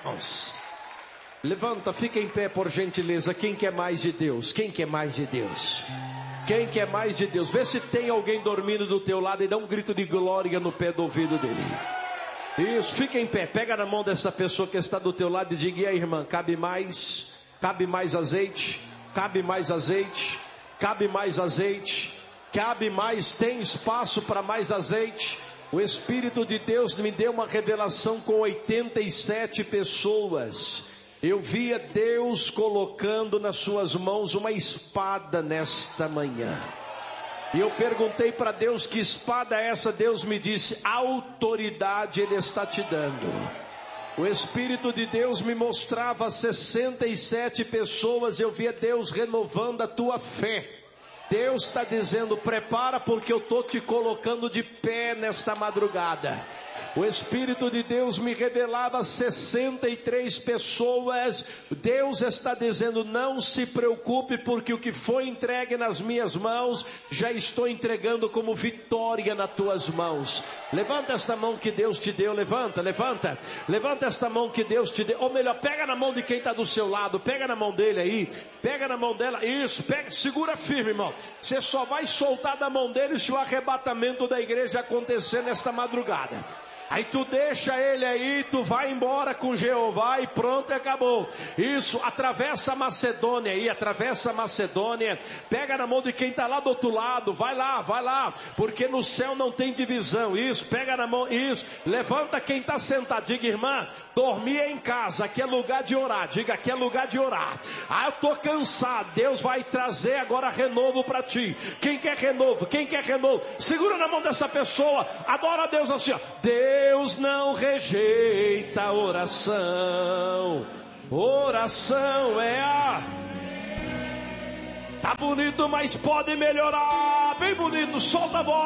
irmãos? Levanta, fica em pé por gentileza. Quem quer mais de Deus? Quem quer mais de Deus? Quem quer mais de Deus? Vê se tem alguém dormindo do teu lado e dá um grito de glória no pé do ouvido dele. Isso, fica em pé, pega na mão dessa pessoa que está do teu lado e diga: e aí, irmã, cabe mais azeite, cabe mais azeite, cabe mais azeite, cabe mais, tem espaço para mais azeite. O Espírito de Deus me deu uma revelação com 87 pessoas. Eu via Deus colocando nas suas mãos uma espada nesta manhã. E eu perguntei para Deus: que espada é essa? Deus me disse: autoridade Ele está te dando. O Espírito de Deus me mostrava 67 pessoas. Eu via Deus renovando a tua fé. Deus está dizendo: prepara, porque eu estou te colocando de pé nesta madrugada. O Espírito de Deus me revelava 63 pessoas. Deus está dizendo: não se preocupe, porque o que foi entregue nas minhas mãos, já estou entregando como vitória nas tuas mãos. Levanta esta mão que Deus te deu, levanta esta mão que Deus te deu. Ou melhor, pega na mão de quem está do seu lado, pega na mão dele aí, pega na mão dela, isso, pega, segura firme, irmão. Você só vai soltar da mão dele se o arrebatamento da igreja acontecer nesta madrugada. Aí tu deixa ele aí, tu vai embora com Jeová e pronto, acabou. Isso, atravessa a Macedônia aí, atravessa a Macedônia. Pega na mão de quem está lá do outro lado, vai lá, porque no céu não tem divisão. Isso, pega na mão, isso, levanta quem está sentado, diga: irmã, dormir em casa, aqui é lugar de orar, diga: aqui é lugar de orar. Ah, eu estou cansado, Deus vai trazer agora renovo para ti. Quem quer renovo? Segura na mão dessa pessoa, adora a Deus assim, ó. Deus não rejeita a oração. Oração é a... Tá bonito, mas pode melhorar. Bem bonito, solta a voz.